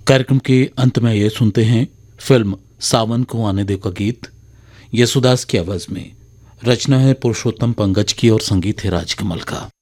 कार्यक्रम के अंत में ये सुनते हैं फिल्म सावन को आने दो का गीत यशुदास की आवाज में। रचना है पुरुषोत्तम पंकज की और संगीत है राजकमल का।